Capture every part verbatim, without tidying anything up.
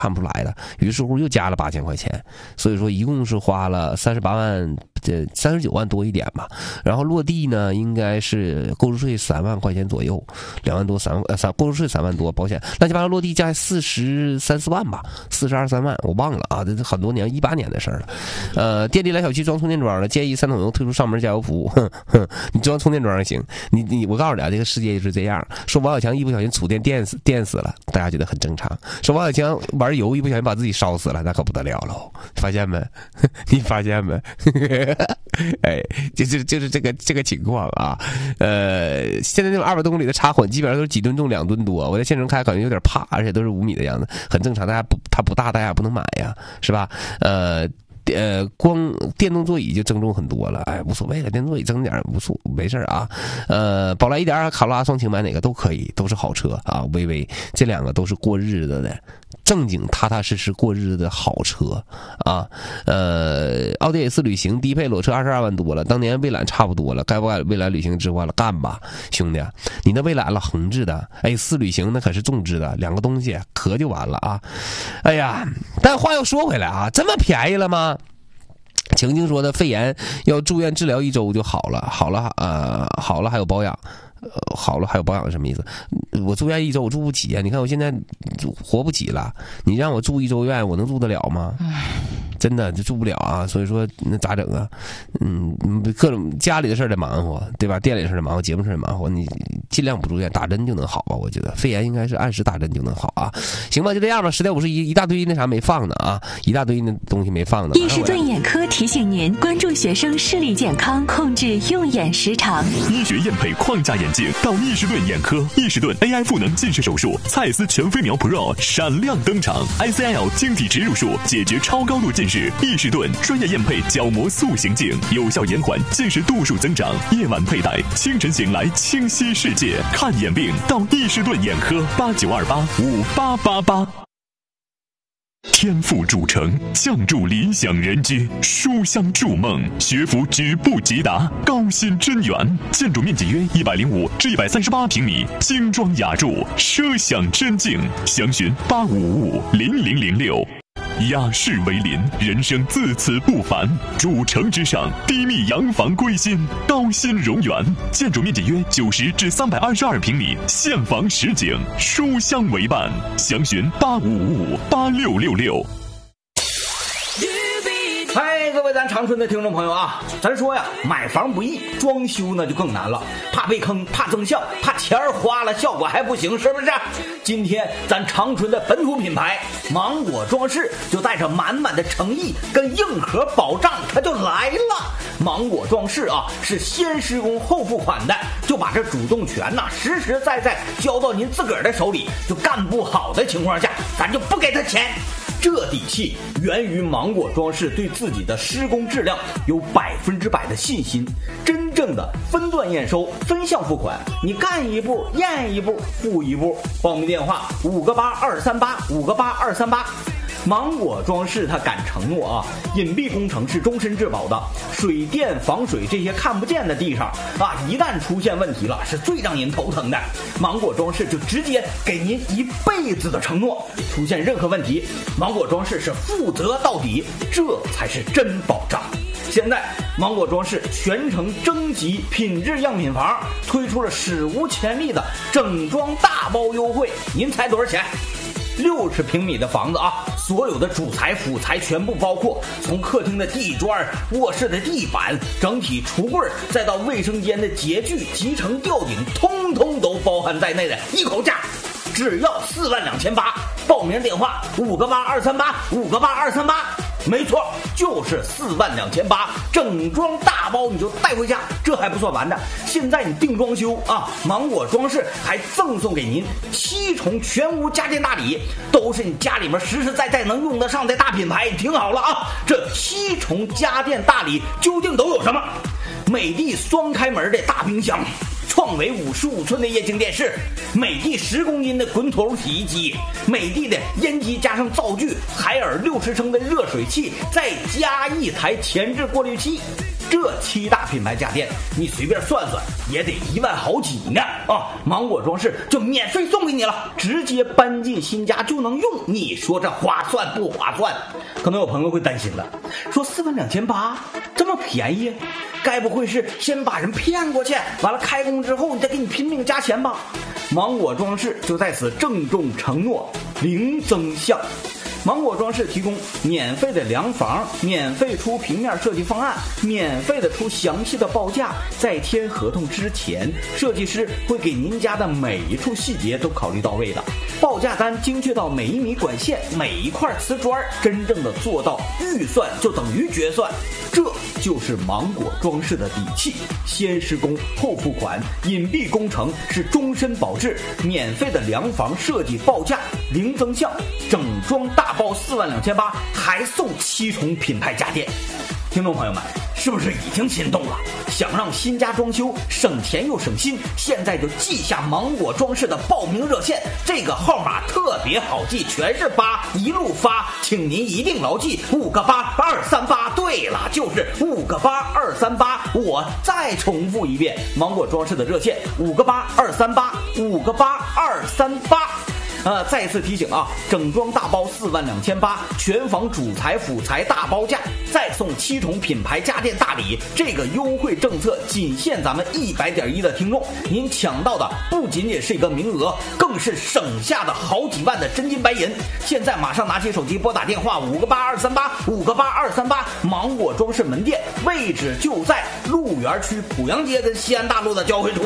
看不出来的，于是乎又加了八千块钱，所以说一共是花了三十八万，这三十九万多一点吧。然后落地呢，应该是购置税三万块钱左右，两万多三万呃三购置税三万多，保险乱七八糟落地加四十三四万吧，四十二三万我忘了啊，这是很多年一八年的事儿了。呃，电力来小区装充电桩了，建议三桶油推出上门加油服务。哼哼，你装充电桩行，你你我告诉你啊，这个世界就是这样。说王小强一不小心触电电死电死了，大家觉得很正常。说王小强玩油一不小心把自己烧死了，那可不得了了，发现没？你发现没？哎，就是就是这个这个情况啊。呃，现在那种二百多公里的插混，基本上都是几吨重两吨多。我在县城开可能有点怕，而且都是五米的样子，很正常。大家不它不大，大家也不能买呀，是吧？呃。呃，光电动座椅就增重很多了，哎，无所谓了，电动座椅增点无所没事啊。呃，宝来一点二、卡罗拉双擎买哪个都可以，都是好车啊。微微这两个都是过日子的，正经踏踏实实过日子的好车啊。呃，奥迪 A 四旅行低配裸车二十二万多了，当年蔚揽差不多了，该不该蔚揽旅行置换了？干吧，兄弟，你那蔚揽了横置的 A 四旅行那可是重置的，两个东西壳就完了啊。哎呀，但话又说回来啊，这么便宜了吗？曾经说的肺炎要住院治疗一周就好了，好了呃好了还有保养，呃好了还有保养是什么意思？我住院一周我住不起啊！你看我现在活不起了，你让我住一周院我能住得了吗？真的就住不了啊！所以说那咋整啊？嗯，各种家里的事儿得忙活，对吧？店里的事儿得忙活，节目事儿得忙活，你尽量不住院，打针就能好吧？我觉得肺炎应该是按时打针就能好啊。行吧，就这样吧。十点五十一，一大堆那啥没放呢啊，一大堆那东西没放呢。 易士顿眼科提醒您关注学生视力健康，控制用眼时长。 医学验配框架眼镜到易士顿眼科，易士顿 A I 赋能近视手术，蔡司全飞秒 Pro 闪亮登场 ，I C L 晶体植入术解决超高度近视。易士顿专业验配角膜塑形镜，有效延缓近视度数增长。夜晚佩戴，清晨醒来清晰世界。看眼病到易士顿眼科，八九二八五八八八。天赋主城，相助理想人居，书香筑梦，学府举步即达，高新真园，建筑面积约一百零五至一百三十八平米，精装雅筑，奢享真境。详询八五五五零零零六。雅士为邻，人生自此不凡。主城之上，低密洋房归心，高新荣园，建筑面积约九十至三百二十二平米，现房实景，书香为伴。详询八五五五八六六六。 嗨，各位咱长春的听众朋友啊，咱说呀，买房不易，装修呢就更难了，怕被坑，怕增效，怕钱儿花了效果还不行，是不是？今天咱长春的本土品牌芒果装饰就带着满满的诚意跟硬核保障，它就来了。芒果装饰啊，是先施工后付款的，就把这主动权呐、啊、实实在在交到您自个儿的手里，就干不好的情况下，咱就不给他钱。这底气源于芒果装饰对自己的施工质量有百分之百的信心，真正的分段验收、分项付款，你干一步验一步付一步。报名电话五个八二三八五个八二三八。芒果装饰它敢承诺啊，隐蔽工程是终身质保的，水电防水这些看不见的地上啊，一旦出现问题了，是最让人头疼的。芒果装饰就直接给您一辈子的承诺，出现任何问题，芒果装饰是负责到底，这才是真保障。现在芒果装饰全程征集品质样品房，推出了史无前例的整装大包优惠，您猜多少钱？六十平米的房子啊，所有的主材辅材全部包括，从客厅的地砖、卧室的地板、整体橱柜，再到卫生间的洁具、集成吊顶，通通都包含在内的一口价，只要四万两千八。报名电话五个八二三八五个八二三八。没错，就是四万两千八，整装大包你就带回家，这还不算完的。现在你定装修啊，芒果装饰还赠送给您七重全屋家电大礼，都是你家里面实实在在能用得上的大品牌。你听好了啊，这七重家电大礼究竟都有什么？美的双开门的大冰箱，创维五十五寸的液晶电视，美的十公斤的滚筒洗衣机，美的的烟机加上灶具，海尔六十升的热水器，再加一台前置过滤器。 这七大品牌家电，你随便算算也得一万好几呢啊！芒果装饰就免费送给你了，直接搬进新家就能用，你说这划算不划算？可能有朋友会担心了，说四万两千八这么便宜，该不会是先把人骗过去，完了开工之后你再给你拼命加钱吧？芒果装饰就在此郑重承诺零增项。芒果装饰提供免费的量房，免费出平面设计方案，免费的出详细的报价。在签合同之前，设计师会给您家的每一处细节都考虑到位的，报价单精确到每一米管线、每一块瓷砖，真正的做到预算就等于决算。这就是芒果装饰的底气，先施工后付款，隐蔽工程是终身保质，免费的量房设计报价零增项，整装大包四万两千八，还送七重品牌家电。听众朋友们，是不是已经心动了？想让新家装修省钱又省心，现在就记下芒果装饰的报名热线，这个号码特别好记，全是八，一路发，请您一定牢记五个八二三八。对了，就是五个八二三八。我再重复一遍，芒果装饰的热线五个八二三八，五个八二三八。呃，再次提醒啊，整装大包四万两千八，全房主材辅材大包价，再送七重品牌家电大礼。这个优惠政策仅限咱们一百点一的听众，您抢到的不仅仅是一个名额，更是省下的好几万的真金白银。现在马上拿起手机拨打电话五个八二三八，五个八二三八，芒果装饰门店位置就在鹿园区濮阳街跟西安大路的交汇处。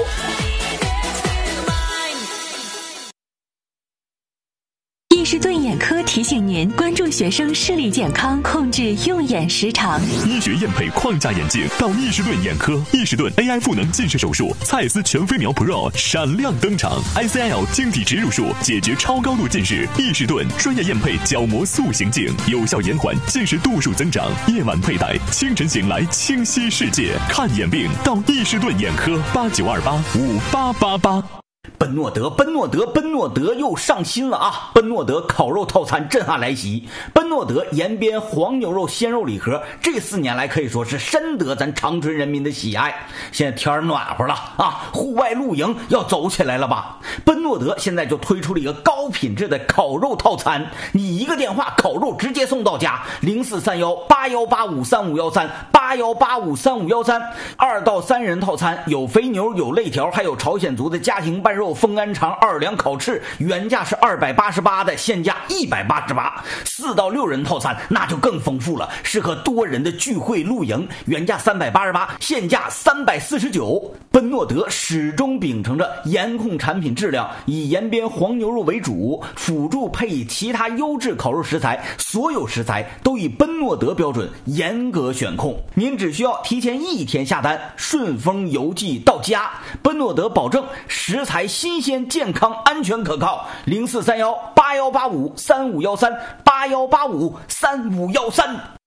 伊士顿眼科提醒您关注学生视力健康，控制用眼时长。 医学验配框架眼镜到伊士顿眼科，伊士顿 A I 赋能近视手术，蔡司全飞秒 Pro 闪亮登场 ，I C L 晶体植入术解决超高度近视，伊士顿专业验配角膜塑形镜，有效延缓近视度数增长。夜晚佩戴，清晨醒来清晰世界。看眼病到伊士顿眼科，八九二八五八八八。 奔诺德，奔诺德，奔诺德又上新了啊！奔诺德烤肉套餐震撼来袭，奔诺德延边黄牛肉鲜肉礼盒，这四年来可以说是深得咱长春人民的喜爱。现在天儿暖和了啊，户外露营要走起来了吧？奔诺德现在就推出了一个高品质的烤肉套餐，你一个电话，烤肉直接送到家，零四三幺八幺八五三五幺三八幺八五三五幺三，二到三人套餐有肥牛，有肋条，还有朝鲜族的家庭拌肉。风干肠二两烤翅，原价是二百八十八的，现价一百八十八。四到六人套餐那就更丰富了，适合多人的聚会露营，原价三百八十八，现价三百四十九。奔诺德始终秉承着严控产品质量，以延边黄牛肉为主，辅助配以其他优质烤肉食材，所有食材都以奔诺德标准严格选控。您只需要提前一天下单，顺丰邮寄到家。奔诺德保证食材新鲜、健康、安全可靠。零四三幺八幺八五三五幺三八幺八五三五幺三。